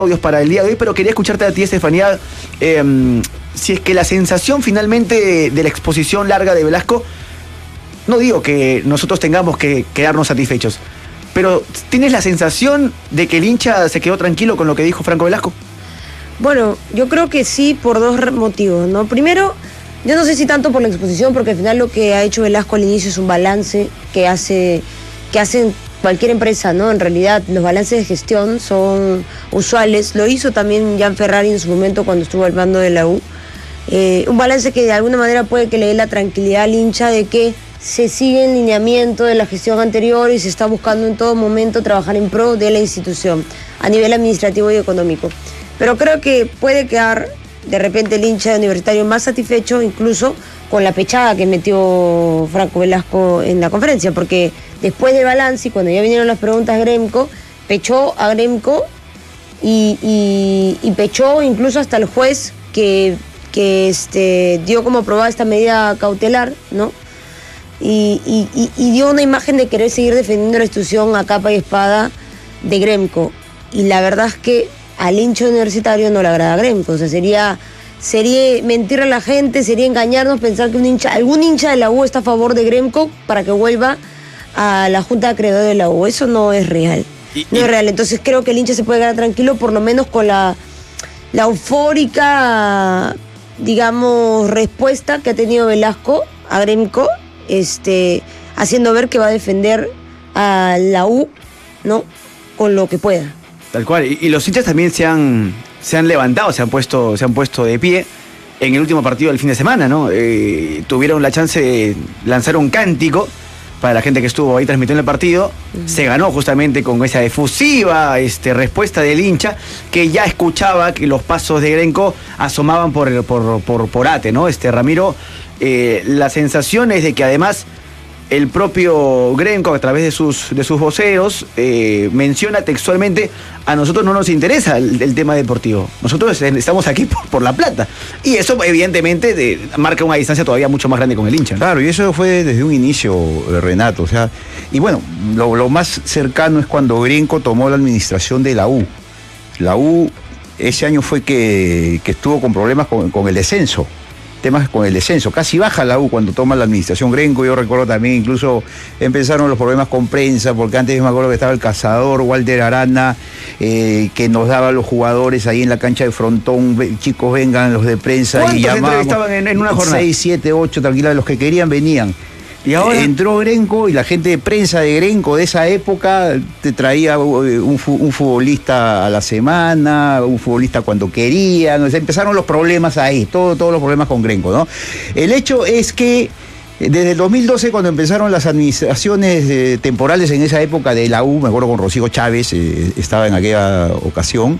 audios para el día de hoy, pero quería escucharte a ti, Estefanía, si es que la sensación finalmente de la exposición larga de Velasco, no digo que nosotros tengamos que quedarnos satisfechos, pero ¿tienes la sensación de que el hincha se quedó tranquilo con lo que dijo Franco Velasco? Bueno, yo creo que sí, por dos motivos, ¿no? Primero, yo no sé si tanto por la exposición, porque al final lo que ha hecho Velasco al inicio es un balance que hacen cualquier empresa, ¿no? En realidad, los balances de gestión son usuales. Lo hizo también Jan Ferrari en su momento cuando estuvo al mando de la U. Un balance que de alguna manera puede que le dé la tranquilidad al hincha de que se sigue en lineamiento de la gestión anterior y se está buscando en todo momento trabajar en pro de la institución a nivel administrativo y económico. Pero creo que puede quedar de repente el hincha Universitario más satisfecho incluso con la pechada que metió Franco Velasco en la conferencia, porque después del balance y cuando ya vinieron las preguntas Gremco, pechó a Gremco y pechó incluso hasta el juez que dio como aprobada esta medida cautelar, ¿no? Y dio una imagen de querer seguir defendiendo la institución a capa y espada de Gremco. Y la verdad es que al hincha Universitario no le agrada a Gremco. O sea, sería mentir a la gente, sería engañarnos, pensar que algún hincha de la U está a favor de Gremco para que vuelva a la Junta de Acreedores de la U. Eso no es real. No es real. Entonces creo que el hincha se puede quedar tranquilo, por lo menos con la eufórica, digamos, respuesta que ha tenido Velasco a Gremco, haciendo ver que va a defender a la U, ¿no? Con lo que pueda. Tal cual. Y los hinchas también se han levantado, se han puesto de pie en el último partido del fin de semana, ¿no? Tuvieron la chance de lanzar un cántico para la gente que estuvo ahí transmitiendo el partido. Se ganó justamente con esa efusiva respuesta del hincha, que ya escuchaba que los pasos de Gremco asomaban por ATE, ¿no? Ramiro, la sensación es de que además el propio Gremco, a través de sus voceros, menciona textualmente: a nosotros no nos interesa el tema deportivo, nosotros estamos aquí por la plata. Y eso evidentemente marca una distancia todavía mucho más grande con el hincha, ¿no? Claro, y eso fue desde un inicio, Renato. O sea, y bueno, lo más cercano es cuando Gremco tomó la administración de la U. La U ese año fue que estuvo con problemas con el descenso. Temas con el descenso, casi baja la U cuando toma la administración Gremco. Yo recuerdo también, incluso empezaron los problemas con prensa, porque antes me acuerdo que estaba el cazador Walter Arana, que nos daba los jugadores ahí en la cancha de frontón: chicos, vengan los de prensa. Y llamábamos, entrevistaban en una jornada? 6, 7, 8, tranquila, los que querían venían. Y ahora entró Gremco y la gente de prensa de Gremco de esa época te traía un futbolista a la semana, un futbolista cuando querían. O sea, empezaron los problemas ahí, todos los problemas con Gremco, ¿no? El hecho es que desde el 2012, cuando empezaron las administraciones temporales en esa época de la U, me acuerdo con Rocío Chávez, estaba en aquella ocasión,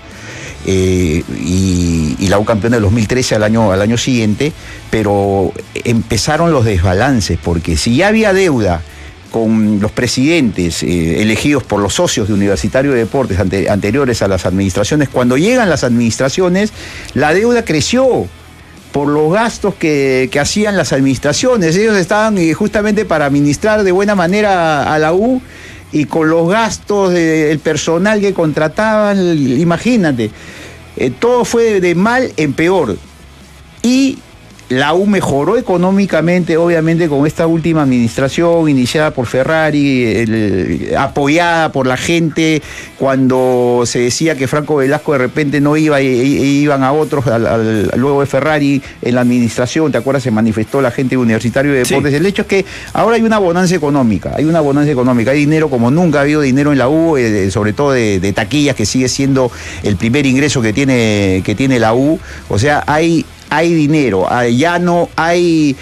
y la U campeón del 2013 al año siguiente, pero empezaron los desbalances, porque si ya había deuda con los presidentes elegidos por los socios de Universitario de Deportes anteriores a las administraciones, cuando llegan las administraciones, la deuda creció por los gastos que hacían las administraciones. Ellos estaban justamente para administrar de buena manera a la U, y con los gastos del personal que contrataban, imagínate, todo fue de mal en peor. Y la U mejoró económicamente, obviamente, con esta última administración iniciada por Ferrari, apoyada por la gente, cuando se decía que Franco Velasco de repente no iba e iban a otros luego de Ferrari en la administración. ¿Te acuerdas? Se manifestó la gente de Universitario de Deportes. Sí. El hecho es que ahora hay una bonanza económica, hay dinero como nunca ha habido dinero en la U, sobre todo de taquillas, que sigue siendo el primer ingreso que tiene la U. O sea, hay dinero, ya no hay,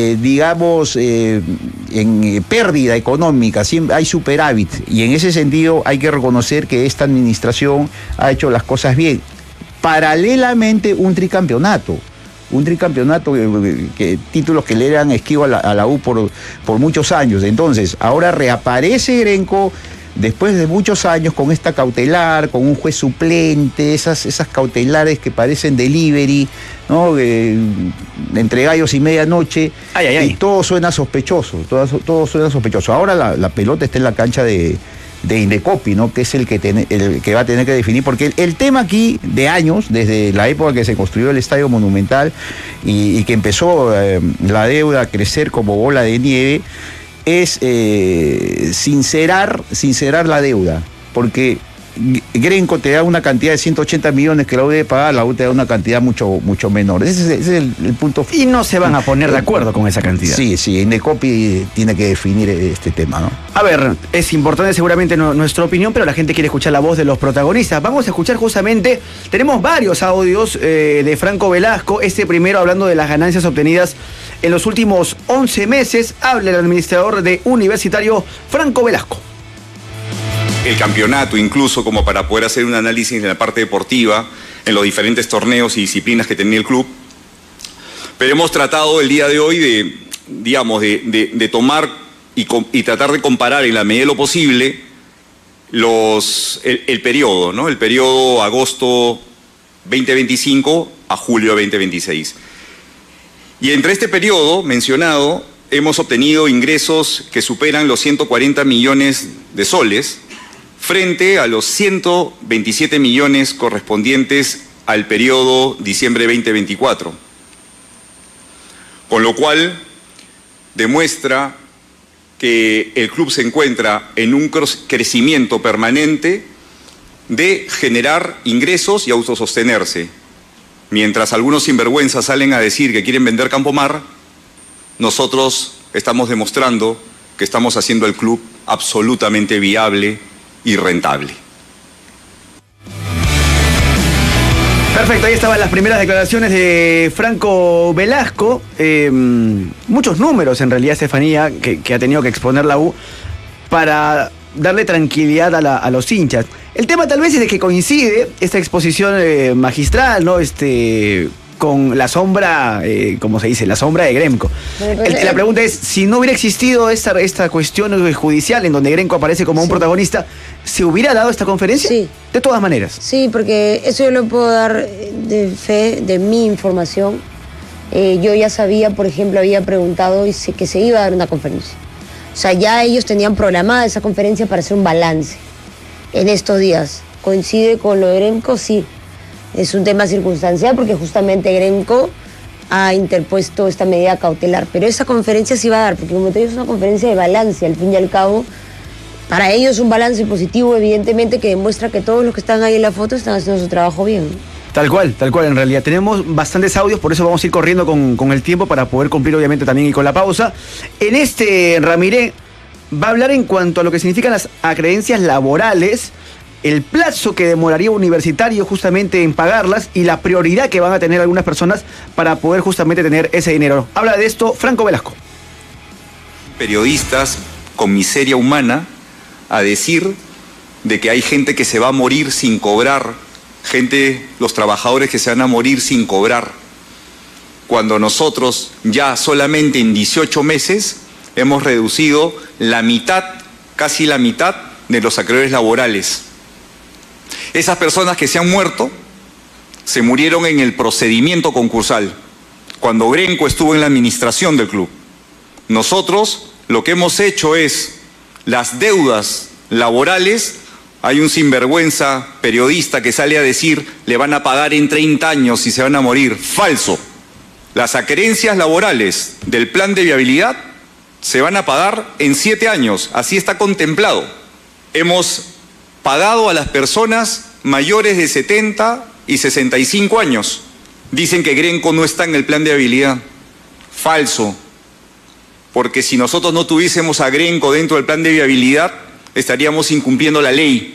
en pérdida económica, siempre hay superávit, y en ese sentido hay que reconocer que esta administración ha hecho las cosas bien. Paralelamente, un tricampeonato, títulos que le eran esquivo a la U por muchos años. Entonces, ahora reaparece Gremco después de muchos años con esta cautelar, con un juez suplente, esas cautelares que parecen delivery, ¿no? Entre gallos y medianoche. Y todo suena sospechoso, todo suena sospechoso. Ahora la pelota está en la cancha de Indecopi, ¿no? Que es el que va a tener que definir, porque el tema aquí de años, desde la época que se construyó el Estadio Monumental y que empezó la deuda a crecer como bola de nieve, es sincerar la deuda, porque Grenco te da una cantidad de 180 millones que la U debe pagar, la U te da una cantidad mucho menor. Ese es el punto. Y no se van a poner de acuerdo con esa cantidad. Sí, Indecopi tiene que definir este tema, ¿no? A ver, es importante seguramente nuestra opinión, pero la gente quiere escuchar la voz de los protagonistas. Vamos a escuchar justamente, tenemos varios audios de Franco Velasco. Este primero hablando de las ganancias obtenidas en los últimos 11 meses. Habla el administrador de Universitario, Franco Velasco. El campeonato, incluso como para poder hacer un análisis en la parte deportiva, en los diferentes torneos y disciplinas que tenía el club. Pero hemos tratado el día de hoy de tomar y tratar de comparar en la medida de lo posible el periodo, ¿no? El periodo agosto 2025 a julio 2026. Y entre este periodo mencionado hemos obtenido ingresos que superan los 140 millones de soles, frente a los 127 millones correspondientes al periodo diciembre 2024. Con lo cual demuestra que el club se encuentra en un crecimiento permanente de generar ingresos y autosostenerse. Mientras algunos sinvergüenzas salen a decir que quieren vender Campomar, nosotros estamos demostrando que estamos haciendo el club absolutamente viable y rentable. Perfecto, ahí estaban las primeras declaraciones de Franco Velasco. Muchos números en realidad, Estefanía, que ha tenido que exponer la U para darle tranquilidad a los hinchas. El tema tal vez es de que coincide esta exposición magistral, ¿no? Con la sombra, como se dice, la sombra de Gremco. La pregunta es, si no hubiera existido esta cuestión judicial en donde Gremco aparece como un protagonista, ¿se hubiera dado esta conferencia? Sí. De todas maneras. Sí, porque eso yo lo puedo dar de fe de mi información. Yo ya sabía, por ejemplo, había preguntado que se iba a dar una conferencia. O sea, ya ellos tenían programada esa conferencia para hacer un balance en estos días. ¿Coincide con lo de Gremco? Sí. Es un tema circunstancial porque justamente Gremco ha interpuesto esta medida cautelar. Pero esa conferencia sí va a dar, porque como te digo, es una conferencia de balance, al fin y al cabo. Para ellos un balance positivo, evidentemente, que demuestra que todos los que están ahí en la foto están haciendo su trabajo bien. Tal cual, en realidad. Tenemos bastantes audios, por eso vamos a ir corriendo con el tiempo para poder cumplir obviamente también y con la pausa. En Ramiré va a hablar en cuanto a lo que significan las acreencias laborales, el plazo que demoraría Universitario justamente en pagarlas y la prioridad que van a tener algunas personas para poder justamente tener ese dinero. Habla de esto Franco Velasco. Periodistas con miseria humana a decir de que hay gente que se va a morir sin cobrar, los trabajadores que se van a morir sin cobrar, cuando nosotros ya solamente en 18 meses hemos reducido la mitad, casi la mitad de los acreedores laborales. Esas personas que se han muerto, se murieron en el procedimiento concursal, cuando Gremco estuvo en la administración del club. Nosotros lo que hemos hecho es, las deudas laborales, hay un sinvergüenza periodista que sale a decir, le van a pagar en 30 años y se van a morir. Falso. Las acreencias laborales del plan de viabilidad se van a pagar en 7 años, así está contemplado. Hemos pagado a las personas mayores de 70 y 65 años. Dicen que Gremco no está en el plan de habilidad. Falso. Porque si nosotros no tuviésemos a Gremco dentro del plan de viabilidad, estaríamos incumpliendo la ley.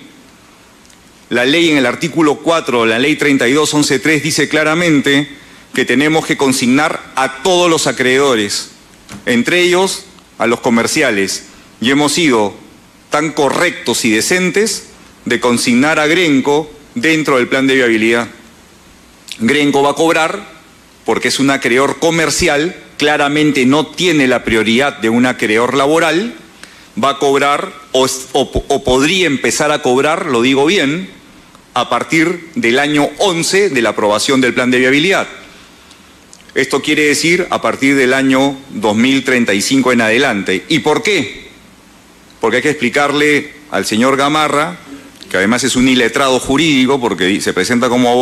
La ley en el artículo 4, la ley 32.11.3 dice claramente que tenemos que consignar a todos los acreedores, entre ellos a los comerciales. Y hemos sido tan correctos y decentes de consignar a Gremco dentro del plan de viabilidad. Gremco va a cobrar porque es un acreedor comercial, claramente no tiene la prioridad de un acreedor laboral, va a cobrar o podría empezar a cobrar, lo digo bien, a partir del año 11 de la aprobación del plan de viabilidad. Esto quiere decir a partir del año 2035 en adelante. ¿Y por qué? Porque hay que explicarle al señor Gamarra, que además es un iletrado jurídico porque se presenta como abogado,